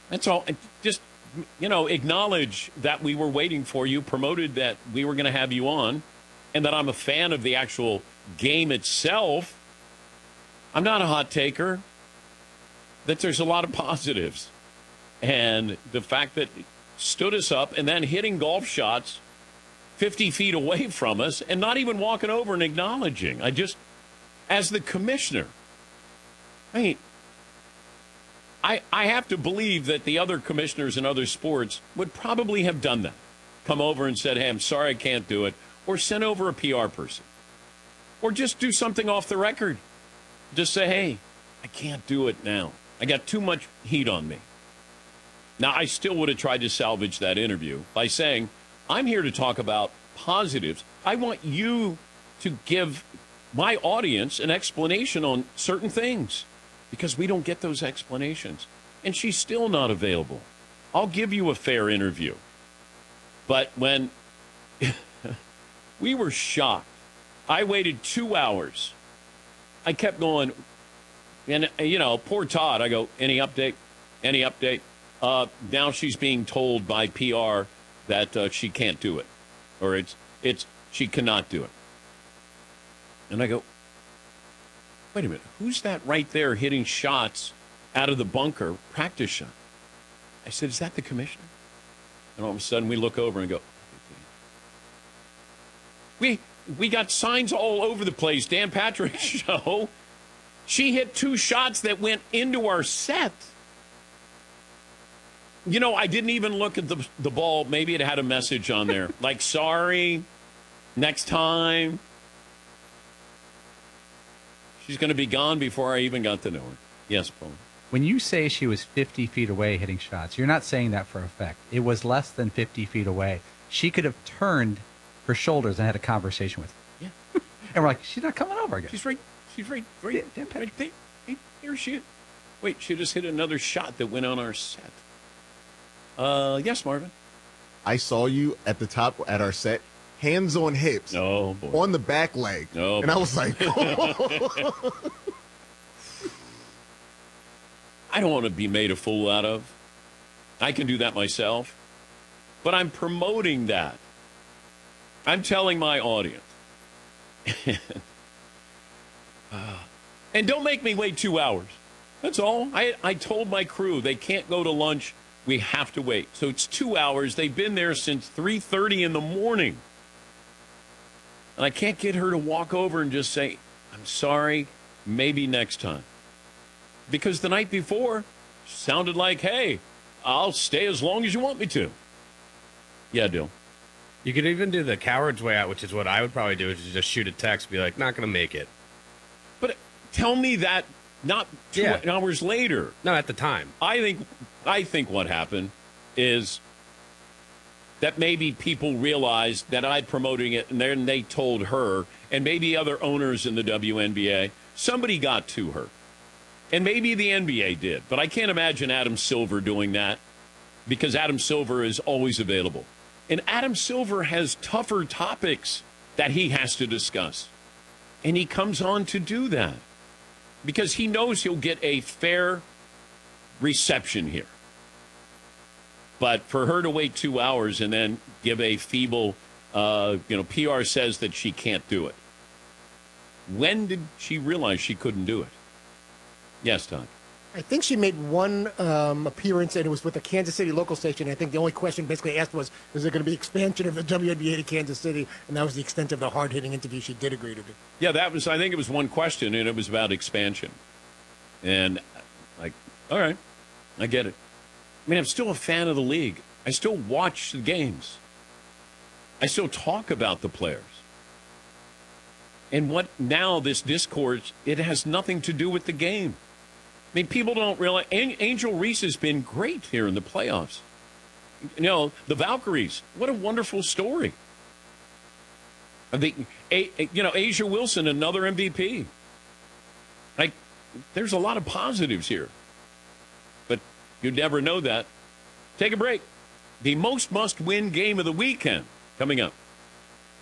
That's all. Just, acknowledge that we were waiting for you, promoted that we were going to have you on, and that I'm a fan of the actual game itself. I'm not a hot taker. That there's a lot of positives. And the fact that stood us up and then hitting golf shots 50 feet away from us and not even walking over and acknowledging. As the commissioner, I have to believe that the other commissioners in other sports would probably have done that. Come over and said, hey, I'm sorry I can't do it. Or send over a PR person. Or just do something off the record. Just say, hey, I can't do it now. I got too much heat on me. Now, I still would have tried to salvage that interview by saying, I'm here to talk about positives. I want you to give my audience an explanation on certain things because we don't get those explanations. And she's still not available. I'll give you a fair interview. But when we were shocked, I waited 2 hours. I kept going, and, poor Todd. I go, any update? Any update? Now she's being told by PR that she can't do it, or she cannot do it. And I go, wait a minute, who's that right there hitting shots out of the bunker, practice shot? I said, is that the commissioner? And all of a sudden we look over and go, we got signs all over the place. Dan Patrick's show. She hit 2 shots that went into our set. I didn't even look at the ball. Maybe it had a message on there. Like, sorry, next time. She's going to be gone before I even got to know her. Yes, Paul. When you say she was 50 feet away hitting shots, you're not saying that for effect. It was less than 50 feet away. She could have turned her shoulders and had a conversation with her. Yeah. And we're like, she's not coming over again. She's right there. Here she is. Wait, she just hit another shot that went on our set. Yes, Marvin. I saw you at the top at our set, hands on hips, oh, boy. On the back leg, oh, and boy. I was like, I don't want to be made a fool out of. I can do that myself, but I'm promoting that. I'm telling my audience. And don't make me wait 2 hours. That's all. I told my crew they can't go to lunch. We have to wait. So it's 2 hours. They've been there since 3:30 in the morning. And I can't get her to walk over and just say, I'm sorry, maybe next time. Because the night before sounded like, hey, I'll stay as long as you want me to. Yeah, Dill. You could even do the coward's way out, which is what I would probably do, which is just shoot a text, be like, not going to make it. But tell me that not 2 hours later. No, at the time. I think what happened is that maybe people realized that I'm promoting it, and then they told her, and maybe other owners in the WNBA, somebody got to her. And maybe the NBA did, but I can't imagine Adam Silver doing that because Adam Silver is always available. And Adam Silver has tougher topics that he has to discuss. And he comes on to do that because he knows he'll get a fair reception here. But for her to wait 2 hours and then give a feeble, PR says that she can't do it. When did she realize she couldn't do it? Yes, Todd. I think she made one appearance, and it was with a Kansas City local station. I think the only question basically asked was, is there going to be expansion of the WNBA to Kansas City? And that was the extent of the hard-hitting interview she did agree to do. Yeah, I think it was one question, and it was about expansion. And, all right, I get it. I mean, I'm still a fan of the league. I still watch the games. I still talk about the players. And what now, this discourse, it has nothing to do with the game. I mean, people don't realize Angel Reese has been great here in the playoffs. The Valkyries, what a wonderful story. Asia Wilson, another MVP. There's a lot of positives here. But you'd never know that. Take a break. The most must-win game of the weekend coming up.